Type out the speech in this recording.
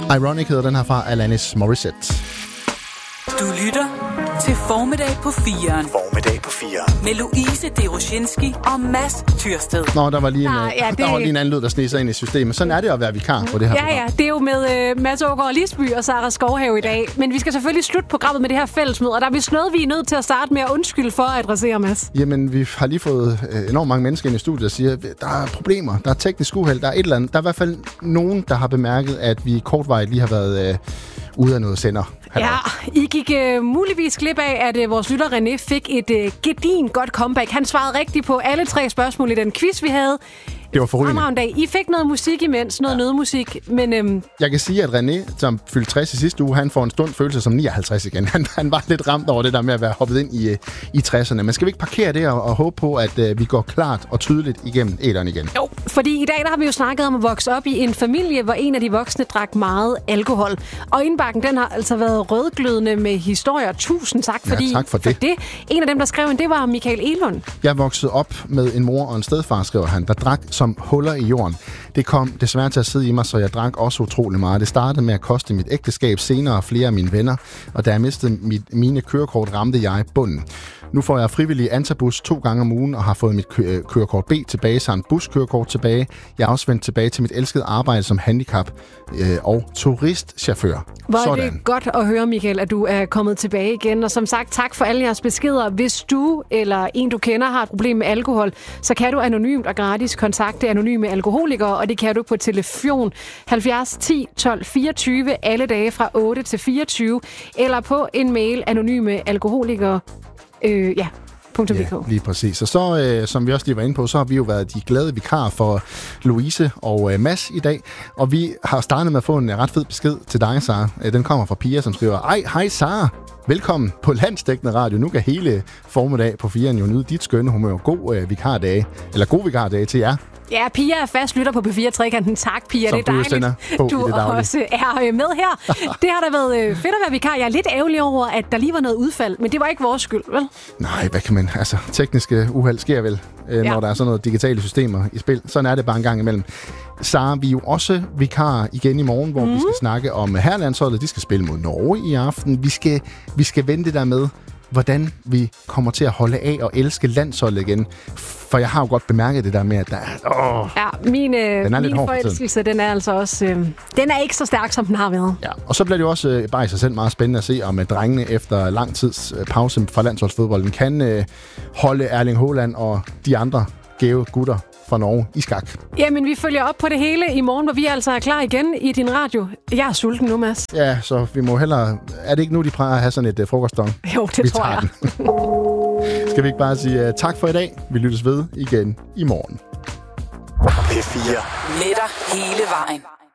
Ironic hedder den her fra Alanis Morissette. Du lytter til Formiddag på 4'eren. Formiddag på 4'eren. Med Louise Deroshinski og Mads Tyrsted. Nå, der var lige en anden lyd, der sneg sig ind i systemet. Sådan er det at være vikar på det her program. Ja, det er jo med Mads Ågaard Lisby og Sara Skovhave i dag. Men vi skal selvfølgelig slutte programmet med det her fællesmøde, og der er vist noget, vi er nødt til at starte med at undskylde for at adressere, Mads. Jamen, vi har lige fået enormt mange mennesker ind i studiet, der siger, der er problemer, der er teknisk uheld, der er et eller andet. Der er i hvert fald nogen, der har bemærket, at vi kortvarigt lige har været ude af noget sender. Ja, I gik muligvis glip af, at vores lytter René fik et gedin godt comeback. Han svarede rigtigt på alle 3 spørgsmål i den quiz, vi havde. Det var forrygende. I fik noget musik imens, noget nødmusik, men... Jeg kan sige, at René, som fyldte 60 i sidste uge, han får en stund følelse som 59 igen. Han var lidt ramt over det der med at være hoppet ind i 60'erne. Men skal vi ikke parkere det og håbe på, at vi går klart og tydeligt igennem æteren igen? Jo, fordi i dag der har vi jo snakket om at vokse op i en familie, hvor en af de voksne drak meget alkohol. Og indbakken, den har altså været rødglødende med historier. Tusind tak, tak for det. En af dem, der skrev det var Michael Elund. Jeg voksede op med en mor og en stedfar, skriver han, der drak som huller i jorden. Det kom desværre til at sidde i mig, så jeg drak også utrolig meget. Det startede med at koste mit ægteskab, senere flere af mine venner, og da jeg mistede mine kørekort, ramte jeg bunden. Nu får jeg frivillig antabus 2 gange om ugen og har fået mit kørekort B tilbage, samt buskørekort tilbage. Jeg er også vendt tilbage til mit elskede arbejde som handicap og turistchauffør. Hvor er det godt at høre, Michael, at du er kommet tilbage igen. Og som sagt, tak for alle jeres beskeder. Hvis du eller en, du kender, har et problem med alkohol, så kan du anonymt og gratis kontakte anonyme alkoholikere, og det kan du på telefon 70 10 12 24 alle dage fra 8 til 24, eller på en mail anonymealkoholikere. Ja, lige præcis. Og så, som vi også lige var inde på, så har vi jo været de glade vikarer for Louise og Mads i dag. Og vi har startet med at få en ret fed besked til dig, Sara. Den kommer fra Pia, som skriver, hej Sara, velkommen på landsdækkende radio. Nu kan hele formiddag på 4'eren jo nyde dit skønne humør. God vikardage til jer. Ja, Pia er fast lytter på P4-trekanten. Tak, Pia. Det er dejligt, du også er med her. Det har da været fedt at være vikar. Jeg er lidt ærgerlig over, at der lige var noget udfald, men det var ikke vores skyld, vel? Nej, hvad kan man... Altså, tekniske uheld sker vel, når der er sådan noget digitale systemer i spil. Sådan er det bare en gang imellem. Sara, vi er jo også vikarer igen i morgen, hvor vi skal snakke om herrelandsholdet. De skal spille mod Norge i aften. Vi skal vende det der med, hvordan vi kommer til at holde af og elske landsholdet igen. For jeg har jo godt bemærket det der med, at der er... min forelskelse, den er altså også... den er ikke så stærk, som den har været. Ja, og så bliver det jo også bare i sig selv meget spændende at se, om drengene efter lang tids pause fra landsholdsfodbolden kan holde Erling Haaland og de andre gæve gutter fra Norge i skak. Jamen, vi følger op på det hele i morgen, hvor vi altså er klar igen i din radio. Jeg er sulten nu, Mads. Ja, så vi må hellere... Er det ikke nu, de plejer at have sådan et frokostdong? Jo, det tror jeg. Skal vi ikke bare sige tak for i dag? Vi lyttes ved igen i morgen. P4. Med dig hele vejen.